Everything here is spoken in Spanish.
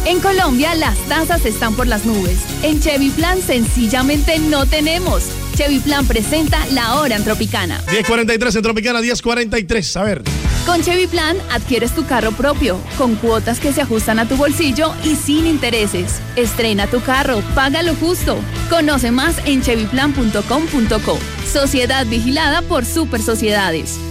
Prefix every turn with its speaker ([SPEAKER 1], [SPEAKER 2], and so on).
[SPEAKER 1] En Colombia, las tasas están por las nubes. En Chevy Plan, sencillamente no tenemos. Chevy Plan presenta La Hora en Tropicana.
[SPEAKER 2] 10:43 en Tropicana, 10:43. A ver.
[SPEAKER 1] Con Chevy Plan, adquieres tu carro propio, con cuotas que se ajustan a tu bolsillo y sin intereses. Estrena tu carro, paga lo justo. Conoce más en chevyplan.com.co. Sociedad vigilada por Super Sociedades.